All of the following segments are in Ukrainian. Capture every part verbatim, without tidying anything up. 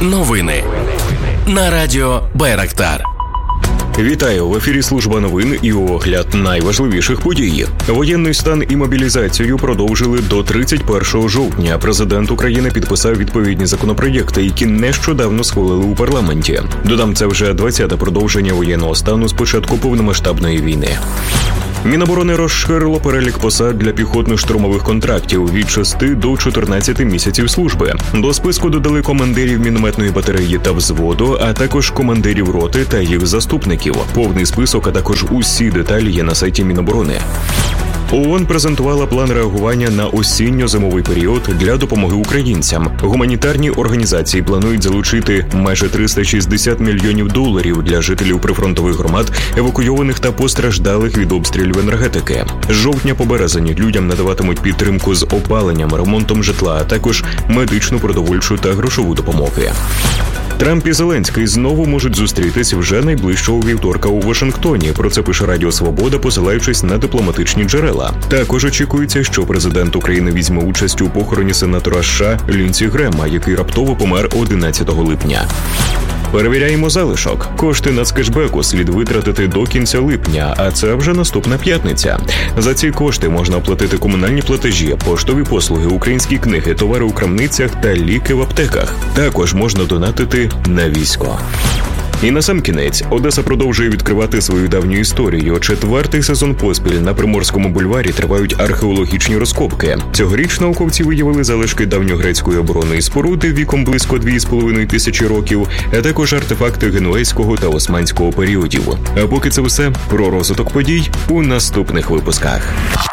Новини на радіо Байрактар. Вітаю! В ефірі служба новин і огляд найважливіших подій. Воєнний стан і мобілізацію продовжили до тридцять першого жовтня. Президент України підписав відповідні законопроєкти, які нещодавно схвалили у парламенті. Додам, це вже двадцяте продовження воєнного стану з початку повномасштабної війни. Міноборони розширило перелік посад для піхотно-штурмових контрактів від шести до чотирнадцяти місяців служби. До списку додали командирів мінометної батареї та взводу, а також командирів роти та їх заступників. Повний список, а також усі деталі є на сайті Міноборони. ООН презентувала план реагування на осінньо-зимовий період для допомоги українцям. Гуманітарні організації планують залучити майже триста шістдесят мільйонів доларів для жителів прифронтових громад, евакуйованих та постраждалих від обстрілів енергетики. З жовтня по березень людям надаватимуть підтримку з опаленням, ремонтом житла, а також медичну, продовольчу та грошову допомоги. Трамп і Зеленський знову можуть зустрітись вже найближчого вівторка у Вашингтоні. Про це пише Радіо Свобода, посилаючись на дипломатичні джерела. Також очікується, що президент України візьме участь у похороні сенатора США Лінсі Грема, який раптово помер одинадцятого липня. Перевіряємо залишок. Кошти нацкешбеку слід витратити до кінця липня, а це вже наступна п'ятниця. За ці кошти можна оплатити комунальні платежі, поштові послуги, українські книги, товари у крамницях та ліки в аптеках. Також можна донатити на військо. І насамкінець, Одеса продовжує відкривати свою давню історію. Четвертий сезон поспіль на Приморському бульварі тривають археологічні розкопки. Цьогоріч науковці виявили залишки давньогрецької оборонної споруди віком близько дві з половиною тисячі років, а також артефакти генуезького та османського періодів. А поки це все про розвиток подій у наступних випусках.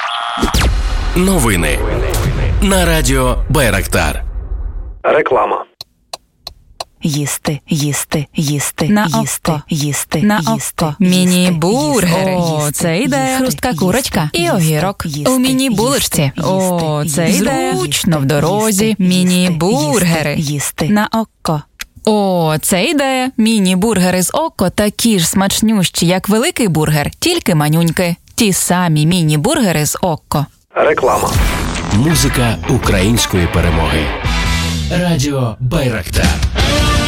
Новини на радіо Байрактар. Реклама. Їсти, їсти, їсти, на їсти, око, їсти, на їсти, око. Міні-бургери. їсти, О, це ідея. хрустка курочка і огірок. їсти, У міні-булочці. їсти, О, це їсти, ідея. Зручно в дорозі. їсти, Міні-бургери. їсти. На око. О, це ідея. Міні-бургери з око такі ж смачнющі, як великий бургер, тільки манюньки. Ті самі міні-бургери з око. Реклама. Музика української перемоги. Радіо Байрактар.